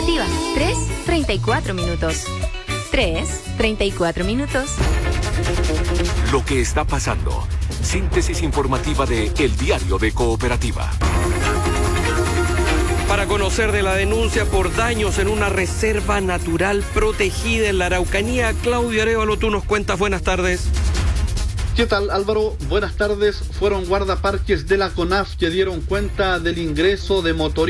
Cooperativa. 3:34 minutos. 3:34 minutos. Lo que está pasando. Síntesis informativa de El Diario de Cooperativa. Para conocer de la denuncia por daños en una reserva natural protegida en la Araucanía, Claudio Arévalo, tú nos cuentas. Buenas tardes. ¿Qué tal, Álvaro? Buenas tardes. Fueron guardaparques de la CONAF que dieron cuenta del ingreso de motoristas